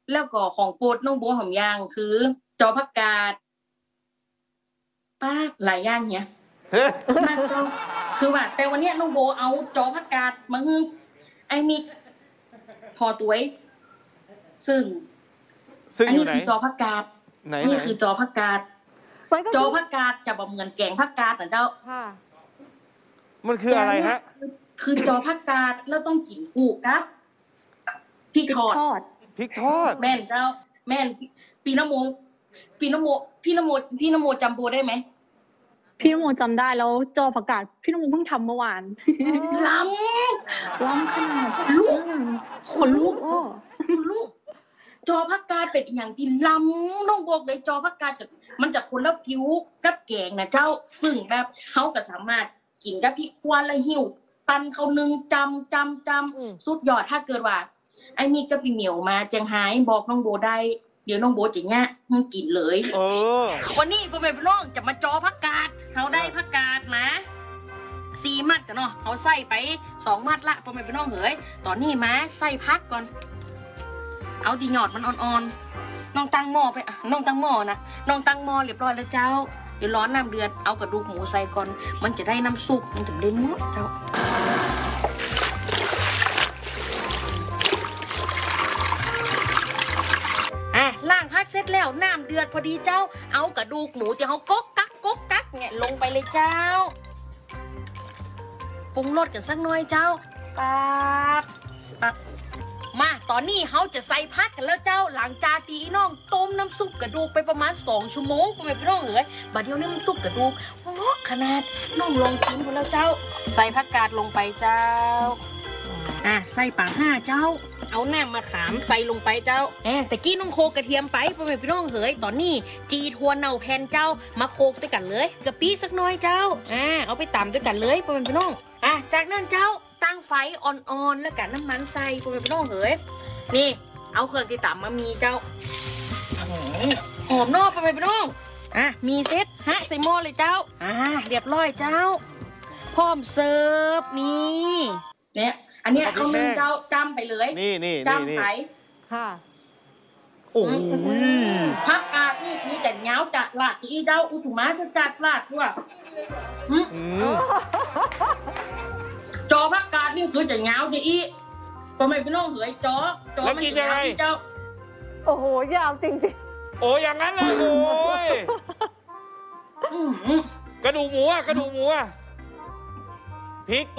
แล้วก็ของโปรดน้องโบหอมยางคือจอผักกาดป้าหลายอย่างเนี่ยมากเราคือว่าแต่วันนี้น้องโบเอาจอผักกาดมาฮึไอ้มิกพอตัวซึ่งอันนี้คือจอผักกาดนี่คือจอผักกาดจอผักกาดจะบ่เหมือนแกงผักกาดนะเจ้ามันคืออะไรฮะคือจอผักกาดแล้วต้องกินคู่กับพริกทอดแม่นเจ้าแม่นพี่นโมจำโบได้ไหมพี่นโมจำได้แล้วจอผักกาดพี่นโมเพิ่งทำเมื่อวานล้ำขนาดขนลุกจอผักกาดเป็นอย่างที่ล้ำน้องบอกเลยจอผักกาดมันจะคนละฟิวกับแกงนะเจ้าซึ่งแบบเขาก็สามารถกินกับพริกควนและหิวปั้นเขานึ่งจำสุดยอดถ้าเกิดว่าไอ้นี่ก็ปีเหนียวมาเจียงไฮ้บอกน้องโบได้เดี๋ยวน้องโบจะแง่ให้กินเลยวันนี้พ่อแม่พี่น้องจะมาจอผักกาดเขาได้ผักกาดมา4 มัดกันเนาะเขาใส่ไป2 มัดละพ่อแม่พี่น้องเฮ้ยตอนนี้มาใส่พักก่อนเอาตีหยอดมันอ่อนๆน้องตั้งหม้อไปน้องตั้งหม้อนะน้องตั้งหม้อเรียบร้อยแล้วเจ้าเดี๋ยวร้อนน้ำเดือดเอากระดูกหมูใส่ก่อนมันจะได้น้ำซุปมันจะได้หมดเจ้าล่างพักเสร็จแล้วน้ำเดือดพอดีเจ้าเอากระดูกหมูที่เขาก๊กกักเนี่ยลงไปเลยเจ้าปรุงรสกันสักหน่อยเจ้าปั๊บมาตอนนี้เขาจะใส่พักกันแล้วเจ้าหลังจากที่น้องต้มน้ำซุปกระดูกไปประมาณ2 ชั่วโมงไปพี่น้องเอ๋ยบัดเดี๋ยวน้ำซุปกระดูกโอ้ขนาดน้องลองชิมกันแล้วเจ้าใส่ผักกาดลงไปเจ้าใส่ป่า5เจ้าเอาน้ำมะขามใส่ลงไปเจ้าแต่กี้น้องโคกระเทียมไปพี่น้องเอ๋ยตอนนี้จีทัวเน่าแผ่นเจ้ามาโคกด้วยกันเลยกะปิสักน้อยเจ้าเอาไปตำด้วยกันเลยพี่น้องจากนั้นเจ้าตั้งไฟอ่อนๆแล้วกันน้ำมันใส่พี่น้องเอ๋ยนี่เอาเครื่องที่ตำมามีเจ้าหอมนอกพี่น้องมีเซตใส่หม้อเลยเจ้าเรียบร้อยเจ้าพร้อมเสิร์ฟนี่เนี่ยอันนี้เขานึ่งเจ้าจำไปเลยนี่จำไปค่ะโอ้ยผักกาดนี่คือแต่เงาจัดลาดที่เจ้าอุจุมาจะจัดลาดด้วยจอผักกาดนี่คือจะเงาจะอีทำไมพี่น้องเหยจอมันจะเงาเจ้าโอ้โหยาวจริงๆโอ้อย่างนั้นเลยโอ้ยกระดูกหมูพริก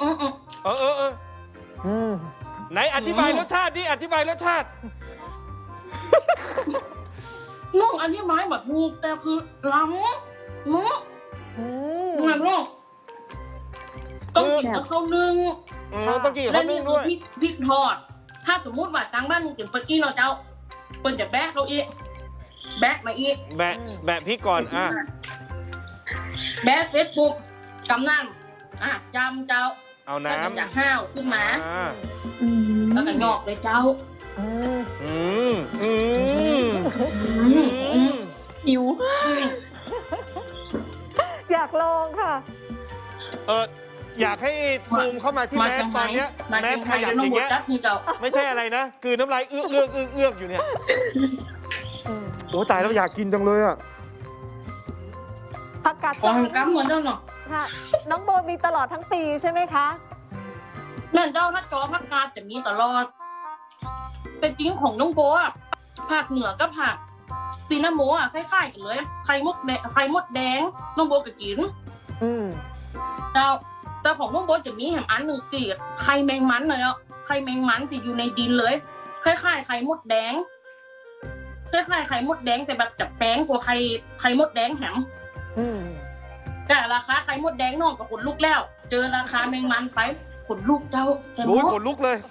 ไหนอธิบายรสชาติน้องอันนี้ไม้แบบมูแต่คือล้ำแบบน้องต้องกินกับข้าวนึ่งต้องกินกับข้าวนึ่งด้วยพริกทอดถ้าสมมุติว่าทางบ้านกินปกี้เราเจ้าเปิ้ลจะแบกเราอีกแบกมาอีกแบะพริกก่อนแบกเสร็จปุ๊บจำน้ำจำเจ้าเอาน้ำจากห้าวขึ้นมาแล้วก็หยอกเลยเจ้าหิวอยากลองค่ะอยากให้ซูมเข้ามาที่แมสตอนนี้แมสขยับอย่างเงี้ยไม่ใช่อะไรนะคือน้ำลายเอื้อกอยู่เนี่ยโอ้ตายแล้วอยากกินจังเลยผักกาดของกั๊มเหมือนเดิมเนาะน้องโบมีตลอดทั้งปีใช่ไหมคะแม่เจ้าถ้าจอผักกาดจะมีตลอดเป็นจริงของน้องโบภาคเหนือก็ภาคปีน้ำโมคล้ายๆกันเลยไข่มดแดงน้องโบก็กินแต่ของน้องโบจะมีแหมอันหนึ่งสิไข่แมงมันเลยไข่แมงมันสิอยู่ในดินเลยคล้ายๆไข่มดแดงแต่แบบจับแป้งกว่าไข่มดแดงแหมแต่ราคาไข่มดแดงน้องกับขนลุกแล้วเจอราคาแมงมันไปขนลุกเจ้าโอ้ยขนลุกเลย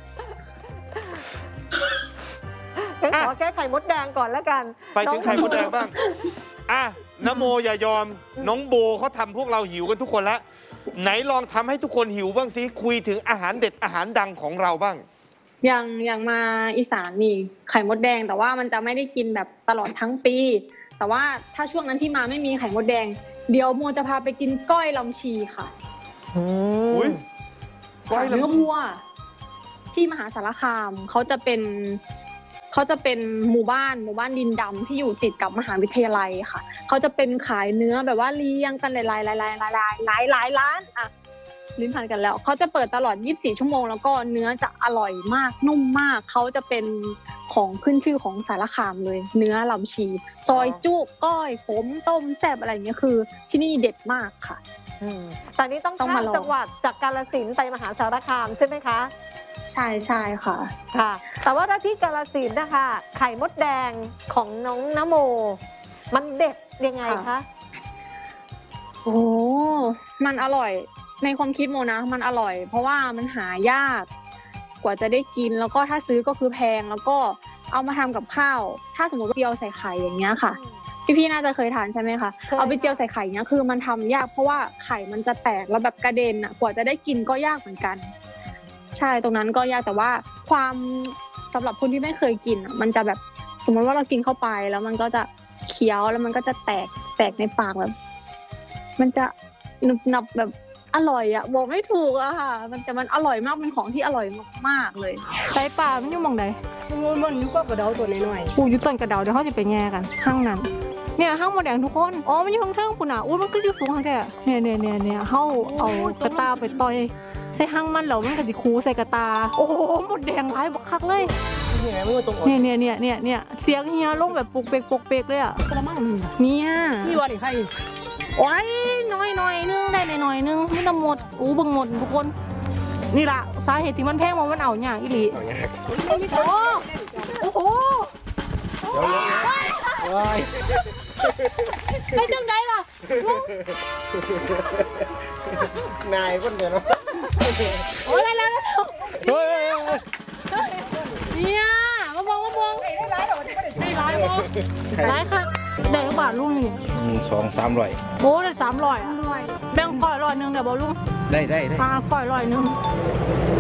ขอแก้ไข่มดแดงก่อนแล้วกันไปถึงไข่มดแดงบ้างนโมอย่ายอมน้องโบเขาทำพวกเราหิวกันทุกคนแล้วไหนลองทำให้ทุกคนหิวบ้างสิคุยถึงอาหารเด็ดอาหารดังของเราบ้างอย่างมาอีสานมีไข่มดแดงแต่ว่ามันจะไม่ได้กินแบบตลอดทั้งปีแต่ว่าถ้าช่วงนั้นที่มาไม่มีไข่มดแดงเดี๋ยวโมจะพาไปกินก้อยลำชีค่ะก้อยลำชีเนื้อวัวที่มหาสารคามเขาจะเป็นเขาจะเป็นหมู่บ้านดินดำที่อยู่ติดกับมหาวิทยาลัยค่ะเขาจะเป็นขายเนื้อแบบว่าเรียงกันหลายร้านอ่ะลิ้นพันกันแล้วเขาจะเปิดตลอด24ชั่วโมงแล้วก็เนื้อจะอร่อยมากนุ่มมากเขาจะเป็นของขึ้นชื่อของสารคามเลยเนื้อลำชีซอยจุก้อยขมต้มแซ่บอะไรอย่างเงี้ยคือที่นี่เด็ดมากค่ะตอนนี้ต้องข้ามจังหวัดจากกาฬสินธุ์ไปมหาสารคามใช่ไหมคะใช่ค่ะค่ะแต่ว่าที่กาฬสินธุ์นะคะไข่มดแดงของน้องนโมมันเด็ดยังไงคะโอ้มันอร่อยในความคิดโมนะมันอร่อยเพราะว่ามันหายากกว่าจะได้กินแล้วก็ถ้าซื้อก็คือแพงแล้วก็เอามาทำกับข้าวถ้าสมมติว่าเจียวใส่ไข่อย่างเงี้ยค่ะพี่น่าจะเคยทานใช่ไหมคะเอาไปเจียวใส่ไข่เนี้ยคือมันทำยากเพราะว่าไข่มันจะแตกแล้วแบบกระเด็นอ่ะกว่าจะได้กินก็ยากเหมือนกันใช่ตรงนั้นก็ยากแต่ว่าความสำหรับคนที่ไม่เคยกินอ่ะมันจะแบบสมมติว่าเรากินเข้าไปแล้วมันก็จะเคี้ยวแล้วมันก็จะแตกในปากแบบมันจะหนึบแบบอร่อยอะบอกไม่ถูกอะค่ะมันอร่อยมากเป็นของที่อร่อยมากๆเลยไก่ป่ามันอยู่หม่องใดมันอยู่กับกระเดาตัวน้อยๆปูอยู่ต้นกระเดาเดี๋ยวเขาจะไปแง่กันห้างนั้นเนี่ยห้างหมดแดงทุกคนอ๋อมันอยู่ข้างๆคุณอ่ะมันก็อยู่สูงข้างแท้เนี่ยเขาเอากระตาไปต่อยใส่ห้างมันแล้วมันก็สิคูใส่กระตาโอ้โหหมดแดงหลายบักคักเลยเนี่ยมันตรงเนี่ยเสียงเฮียลงแบบปุกเปกเลยอ่ะกระมังเนี่ยนี่วันนี้ใครโอ้ยน้อยนึงได้หน่อยนึงไม่ต้องหมดบังหมดทุกคนนี่ล่ะสาเหตุที่มันแพงมันเอาอย่างอีหลีโอ้โหไปจังไดล่ะนายคนเดียวนะโอ้ยแล้วเนี่ยมาบองได้ร้ายค่ะได้บาทลุงนี่ 200-300 โอ้ได้300แบ่งก่อย100เดี๋ยวบอกลุงได้ก่อย100